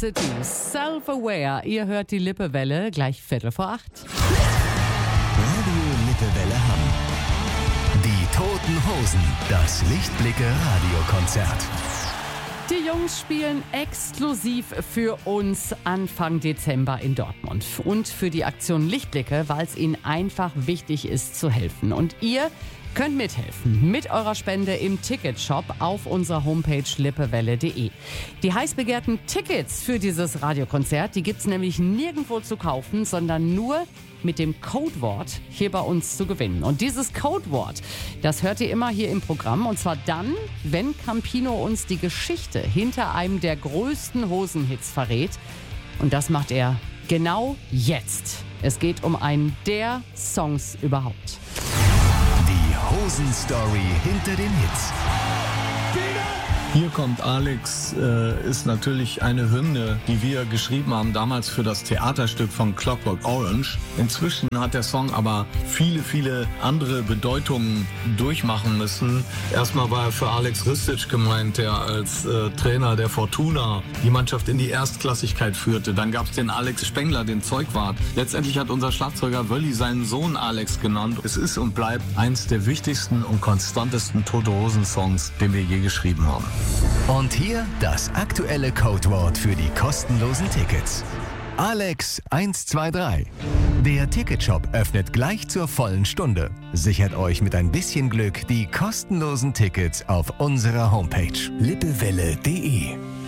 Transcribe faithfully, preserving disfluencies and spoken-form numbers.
City, Self-Aware. Ihr hört die Lippewelle, gleich Viertel vor acht. Radio Lippewelle Hamm. Die Toten Hosen, das Lichtblicke-Radiokonzert. Die Jungs spielen exklusiv für uns Anfang Dezember in Dortmund. Und für die Aktion Lichtblicke, weil es ihnen einfach wichtig ist zu helfen. Und ihr könnt mithelfen mit eurer Spende im Ticketshop auf unserer Homepage lippewelle punkt de. Die heiß begehrten Tickets für dieses Radiokonzert, die gibt's nämlich nirgendwo zu kaufen, sondern nur mit dem Codewort hier bei uns zu gewinnen. Und dieses Codewort, das hört ihr immer hier im Programm. Und zwar dann, wenn Campino uns die Geschichte hinter einem der größten Hosenhits verrät. Und das macht er genau jetzt. Es geht um einen der Songs überhaupt. Die Hosen-Story hinter den Hits. Hier kommt Alex, äh, ist natürlich eine Hymne, die wir geschrieben haben, damals für das Theaterstück von Clockwork Orange. Inzwischen hat der Song aber viele, viele andere Bedeutungen durchmachen müssen. Erstmal war er für Alex Ristic gemeint, der als äh, Trainer der Fortuna die Mannschaft in die Erstklassigkeit führte. Dann gab es den Alex Spengler, den Zeugwart. Letztendlich hat unser Schlagzeuger Wölli seinen Sohn Alex genannt. Es ist und bleibt eins der wichtigsten und konstantesten Tote Hosen-Songs, den wir je geschrieben haben. Und hier das aktuelle Codewort für die kostenlosen Tickets. Alex eins zwei drei. Der Ticketshop öffnet gleich zur vollen Stunde. Sichert euch mit ein bisschen Glück die kostenlosen Tickets auf unserer Homepage lippewelle punkt de.